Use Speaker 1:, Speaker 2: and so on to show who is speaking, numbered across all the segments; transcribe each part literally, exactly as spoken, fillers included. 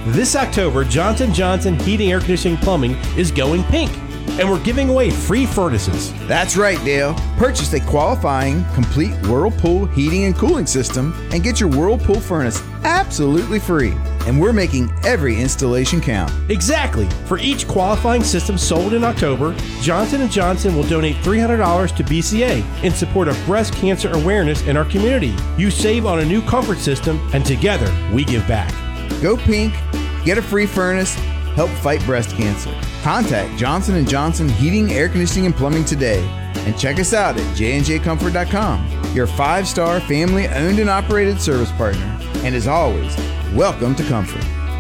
Speaker 1: This October, Johnson and Johnson Heating, Air Conditioning, Plumbing is going pink. And we're giving away free furnaces.
Speaker 2: That's right, Dale. Purchase a qualifying, complete Whirlpool heating and cooling system and get your Whirlpool furnace absolutely free. And we're making every installation count.
Speaker 1: Exactly. For each qualifying system sold in October, Johnson and Johnson will donate three hundred dollars to B C A in support of breast cancer awareness in our community. You save on a new comfort system, and together we give back.
Speaker 2: Go pink, get a free furnace, help fight breast cancer. Contact Johnson and Johnson Heating, Air Conditioning, and Plumbing today. And check us out at j and j comfort dot com, your five-star family-owned and operated service partner. And as always, welcome to Comfort.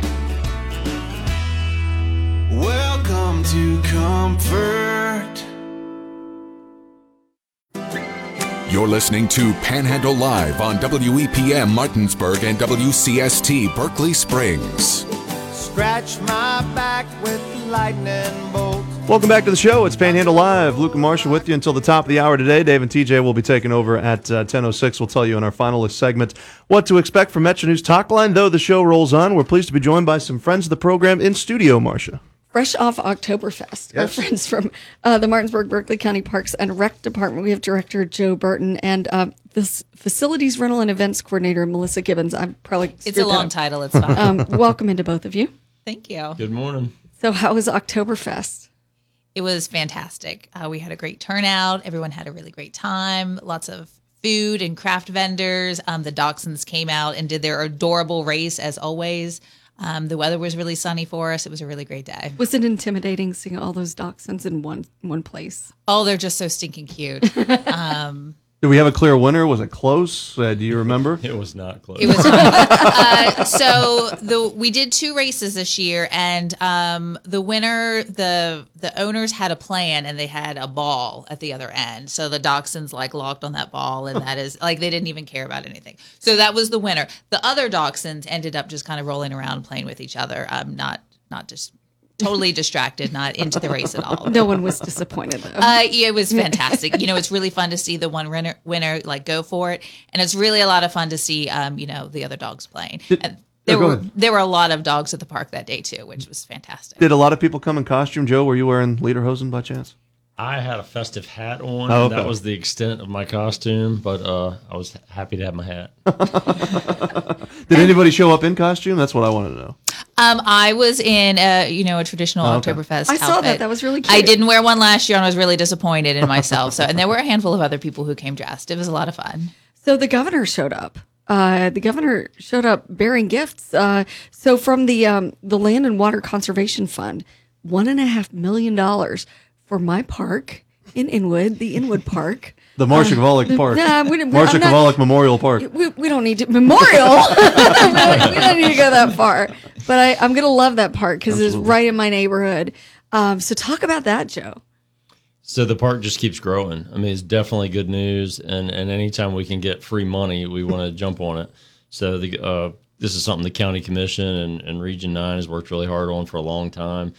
Speaker 3: Welcome to Comfort.
Speaker 4: You're listening to Panhandle Live on W E P M Martinsburg and W C S T Berkeley Springs.
Speaker 3: Scratch my back with lightning bolts.
Speaker 5: Welcome back to the show. It's Panhandle Live. Luke and Marcia with you until the top of the hour today. Dave and T J will be taking over at uh, ten oh six. We'll tell you in our finalist segment what to expect from Metro News Talk Line. Though the show rolls on, we're pleased to be joined by some friends of the program in studio, Marcia.
Speaker 6: Fresh off Oktoberfest,
Speaker 5: Yes.
Speaker 6: our friends from uh, the Martinsburg Berkeley County Parks and Rec Department. We have Director Joe Burton and uh, this Facilities Rental and Events Coordinator Melissa Gibbons. I'm probably
Speaker 7: It's a long
Speaker 6: up.
Speaker 7: title. It's fine.
Speaker 6: Um, welcome into both of you.
Speaker 7: Thank you.
Speaker 8: Good morning.
Speaker 6: So, how was Oktoberfest?
Speaker 7: It was fantastic. Uh, we had a great turnout. Everyone had a really great time. Lots of food and craft vendors. Um, the Dachshunds came out and did their adorable race as always. Um, the weather was really sunny for us. It was a really great day.
Speaker 6: Was it intimidating seeing all those dachshunds in one one place?
Speaker 7: Oh, they're just so stinking cute. Um,
Speaker 5: Did we have a clear winner? Was it close? Uh, do you remember?
Speaker 8: It was not close.
Speaker 7: It was uh, so the we did two races this year, and um, the winner, the the owners had a plan, and they had a ball at the other end. So the Dachshunds like locked on that ball, and that is like they didn't even care about anything. So that was the winner. The other Dachshunds ended up just kind of rolling around, playing with each other. Um, not not just. Totally distracted, not into the race at all.
Speaker 6: No one was disappointed though.
Speaker 7: Uh, yeah, it was fantastic. You know, it's really fun to see the one winner, winner like go for it, and it's really a lot of fun to see, um, you know, the other dogs playing.
Speaker 5: Did,
Speaker 7: and there
Speaker 5: no,
Speaker 7: were
Speaker 5: ahead.
Speaker 7: there were a lot of dogs at the park that day too, which was fantastic.
Speaker 5: Did a lot of people come in costume? Joe, were you wearing lederhosen by chance?
Speaker 8: I had a festive hat on.
Speaker 5: Oh,
Speaker 8: And
Speaker 5: okay.
Speaker 8: that was the extent of my costume, but uh, I was happy to have my hat.
Speaker 5: Did anybody show up in costume? That's what I wanted to know.
Speaker 7: Um, I was in a you know a traditional
Speaker 5: Oh, okay.
Speaker 7: Oktoberfest.
Speaker 6: I saw
Speaker 7: outfit.
Speaker 6: that. That was really cute.
Speaker 7: I didn't wear one last year, and I was really disappointed in myself. So, and there were a handful of other people who came dressed. It was a lot of fun.
Speaker 6: So the governor showed up. Uh, the governor showed up bearing gifts. Uh, so from the um, the Land and Water Conservation Fund, one and a half million dollars for my park in Inwood, the Inwood Park.
Speaker 5: The Marcia Kavalik
Speaker 6: the-
Speaker 5: Park.
Speaker 6: Nah, we didn't-
Speaker 5: Marcia
Speaker 6: I'm not-
Speaker 5: Kavalik Memorial Park.
Speaker 6: We, we don't need to memorial. we don't need to go that far. But I, I'm gonna love that park because it's
Speaker 5: Absolutely.
Speaker 6: right in my neighborhood. Um, so talk about that, Joe.
Speaker 8: So the park just keeps growing. I mean, it's definitely good news, and, and anytime we can get free money, we want to jump on it. So the uh, this is something the county commission and, and Region nine has worked really hard on for a long time.